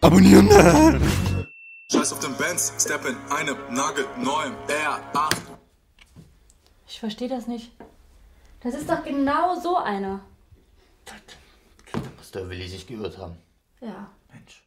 abonnieren. Scheiß auf den Benz, step in einem nagelneuen R8. Ich verstehe das nicht. Das ist doch genau so einer. Da muss der Willi sich geirrt haben. Ja. Mensch.